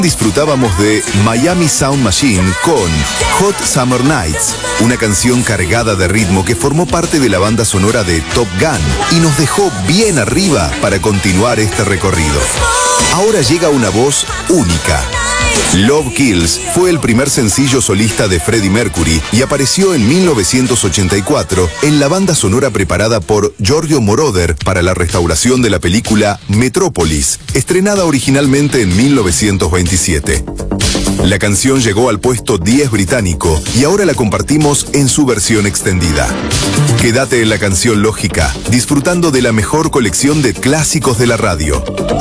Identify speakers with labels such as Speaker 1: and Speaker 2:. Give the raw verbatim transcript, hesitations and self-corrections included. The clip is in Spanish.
Speaker 1: Disfrutábamos de Miami Sound Machine con Hot Summer Nights, una canción cargada de ritmo que formó parte de la banda sonora de Top Gun y nos dejó bien arriba para continuar este recorrido. Ahora llega una voz única. Love Kills fue el primer sencillo solista de Freddie Mercury y apareció en mil novecientos ochenta y cuatro en la banda sonora preparada por Giorgio Moroder para la restauración de la película Metrópolis, estrenada originalmente en mil novecientos veintisiete. La canción llegó al puesto diez británico y ahora la compartimos en su versión extendida. Quédate en la canción lógica, disfrutando de la mejor colección de clásicos de la radio.